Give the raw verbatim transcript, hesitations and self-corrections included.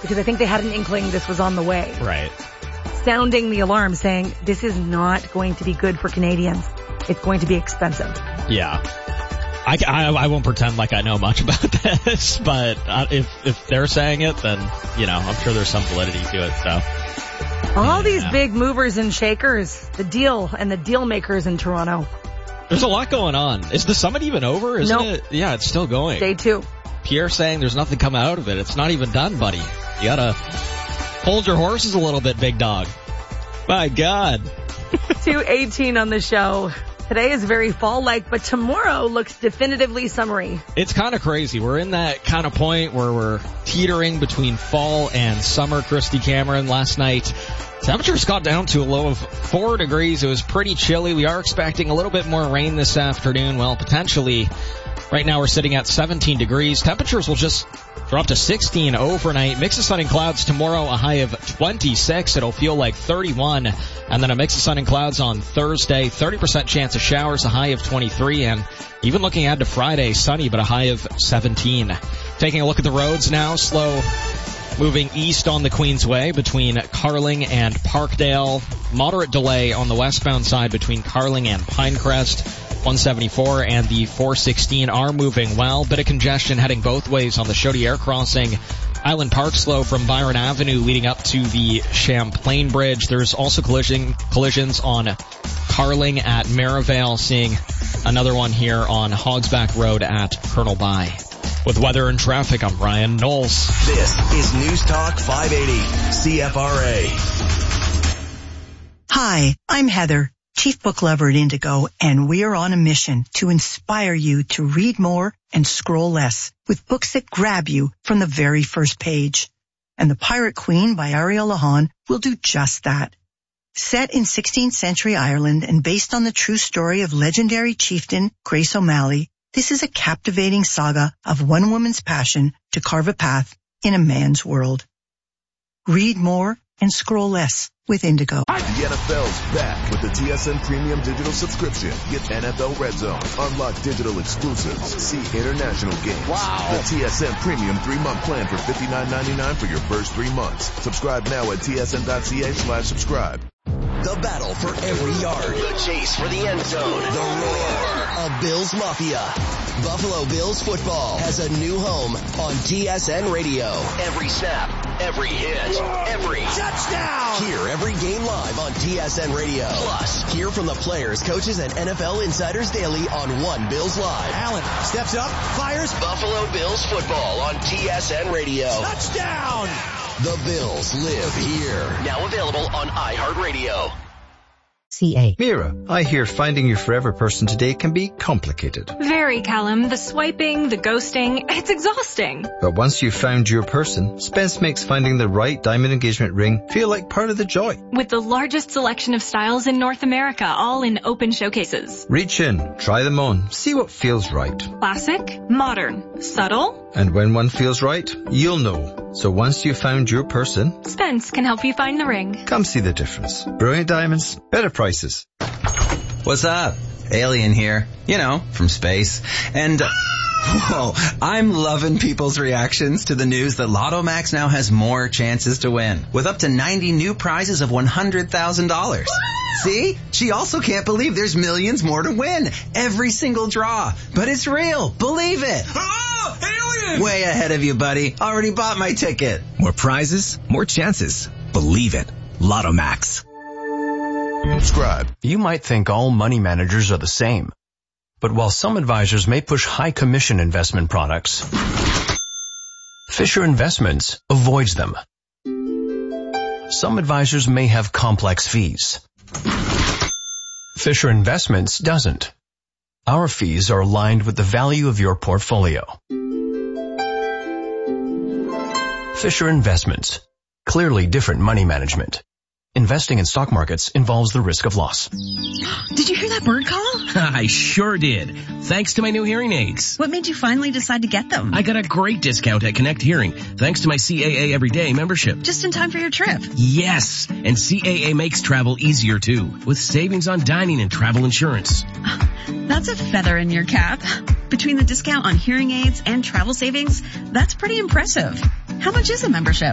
because I think they had an inkling this was on the way. Right. Sounding the alarm saying, this is not going to be good for Canadians. It's going to be expensive. Yeah. I, I, I won't pretend like I know much about this, but uh, if if they're saying it, then, you know, I'm sure there's some validity to it, so. All yeah. these big movers and shakers, the deal and the deal makers in Toronto. There's a lot going on. Is the summit even over? Isn't nope. it? Yeah, it's still going. Day two. Pierre saying there's nothing coming out of it. It's not even done, buddy. You gotta hold your horses a little bit, big dog. My God. two eighteen on the show. Today is very fall-like, but tomorrow looks definitively summery. It's kind of crazy. We're in that kind of point where we're teetering between fall and summer. Christy Cameron last night. Temperatures got down to a low of four degrees. It was pretty chilly. We are expecting a little bit more rain this afternoon. Well, potentially. Right now we're sitting at seventeen degrees. Temperatures will just drop to sixteen overnight. Mix of sun and clouds tomorrow, a high of twenty-six. It'll feel like thirty-one. And then a mix of sun and clouds on Thursday. thirty percent chance of showers, a high of twenty-three. And even looking ahead to Friday, sunny, but a high of seventeen. Taking a look at the roads now. Slow moving east on the Queensway between Carling and Parkdale. Moderate delay on the westbound side between Carling and Pinecrest. one seventy-four and the four sixteen are moving well. Bit of congestion heading both ways on the Chaudière crossing. Island Park slow from Byron Avenue leading up to the Champlain Bridge. There's also collision, collisions on Carling at Merivale, seeing another one here on Hogsback Road at Colonel By. With weather and traffic, I'm Ryan Knowles. This is News Talk five eighty, C F R A. Hi, I'm Heather, Chief Book Lover at Indigo, and we are on a mission to inspire you to read more and scroll less with books that grab you from the very first page. And The Pirate Queen by Ariel Lahan will do just that. Set in sixteenth century Ireland and based on the true story of legendary chieftain Grace O'Malley, this is a captivating saga of one woman's passion to carve a path in a man's world. Read more and scroll less with Indigo. The N F L's back with the T S N Premium Digital Subscription. Get N F L Red Zone, unlock digital exclusives, see international games. Wow. The T S N Premium three-month plan for fifty-nine ninety-nine for your first three months. Subscribe now at tsn.ca slash subscribe. The battle for every yard. The chase for the end zone. The roar of Bills Mafia. Buffalo Bills football has a new home on T S N Radio. Every snap, every hit, every touchdown. Hear every game live on T S N Radio. Plus, hear from the players, coaches, and N F L insiders daily on One Bills Live. Allen steps up, fires. Buffalo Bills football on T S N Radio. Touchdown. The Bills live here. Now available on iHeartRadio. C A. Mira, I hear finding your forever person today can be complicated. Very, Callum. The swiping, the ghosting, it's exhausting. But once you've found your person, Spence makes finding the right diamond engagement ring feel like part of the joy. With the largest selection of styles in North America, all in open showcases. Reach in, try them on, see what feels right. Classic, modern, subtle. And when one feels right, you'll know. So once you've found your person, Spence can help you find the ring. Come see the difference. Brilliant diamonds, better prices. What's up? Alien here. You know, from space. And, uh, whoa, I'm loving people's reactions to the news that Lotto Max now has more chances to win, with up to ninety new prizes of one hundred thousand dollars. See? She also can't believe there's millions more to win. Every single draw. But it's real. Believe it. Oh, alien! Way ahead of you, buddy. Already bought my ticket. More prizes, more chances. Believe it. Lotto Max. Subscribe. You might think all money managers are the same. But while some advisors may push high commission investment products, Fisher Investments avoids them. Some advisors may have complex fees. Fisher Investments doesn't. Our fees are aligned with the value of your portfolio. Fisher Investments. Clearly different money management. Investing in stock markets involves the risk of loss. Did you hear that bird call? I sure did. Thanks to my new hearing aids. What made you finally decide to get them? I got a great discount at Connect Hearing, thanks to my C A A Everyday membership. Just in time for your trip. Yes, and C A A makes travel easier too, with savings on dining and travel insurance. That's a feather in your cap. Between the discount on hearing aids and travel savings, that's pretty impressive. How much is a membership?